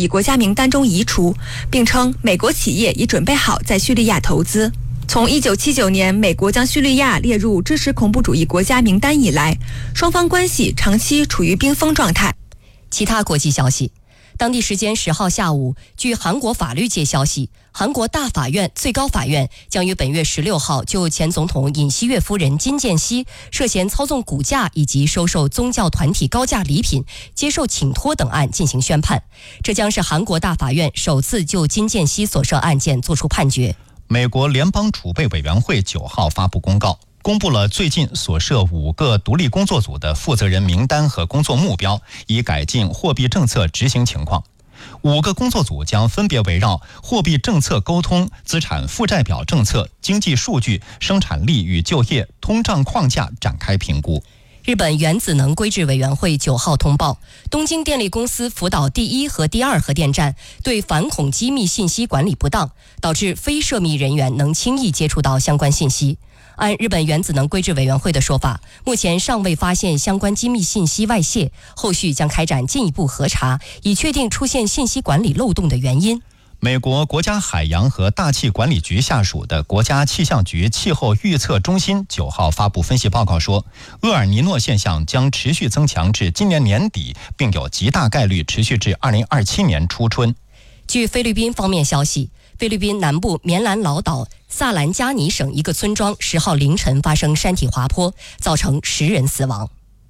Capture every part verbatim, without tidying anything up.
义国家名单中移除，并称美国企业已准备好在叙利亚投资。从一九七九年美国将叙利亚列入支持恐怖主义国家名单以来，双方关系长期处于冰封状态。 其他国际消息，当地时间十号下午，据韩国法律界消息，韩国大法院、最高法院将于本月十六号就前总统尹锡悦夫人金建熙涉嫌操纵股价以及收受宗教团体高价礼品、接受请托等案进行宣判。这将是韩国大法院首次就金建熙所涉案件作出判决。 美国联邦储备委员会九号发布公告，公布了最近所涉五个独立工作组的负责人名单和工作目标，以改进货币政策执行情况。五个工作组将分别围绕货币政策沟通、资产负债表政策、经济数据、生产力与就业、通胀框架展开评估。 日本原子能规制委员会九号通报，东京电力公司福岛第一和第二核电站对反恐机密信息管理不当，导致非涉密人员能轻易接触到相关信息。按日本原子能规制委员会的说法，目前尚未发现相关机密信息外泄，后续将开展进一步核查，以确定出现信息管理漏洞的原因。 美国国家海洋和大气管理局下属的国家气象局气候预测中心九号发布分析报告说，厄尔尼诺现象将持续增强至今年年底，并有极大概率持续至二零二七年初春。 据菲律宾方面消息，菲律宾南部棉兰老岛萨兰加尼省一个村庄十号凌晨发生山体滑坡，造成十人死亡。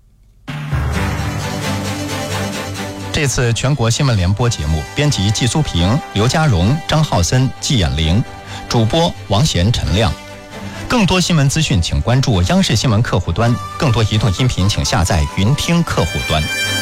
这次全国新闻联播节目编辑季苏平、刘家荣、张浩森、季衍玲，主播王贤、陈亮。更多新闻资讯请关注央视新闻客户端，更多移动音频请下载云听客户端。